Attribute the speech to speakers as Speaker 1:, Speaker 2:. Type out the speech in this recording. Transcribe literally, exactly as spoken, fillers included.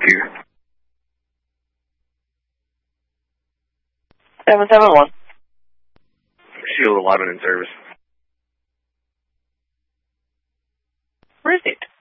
Speaker 1: you?
Speaker 2: seven seven one.
Speaker 1: Sheila Lyman in service.
Speaker 2: Where is it?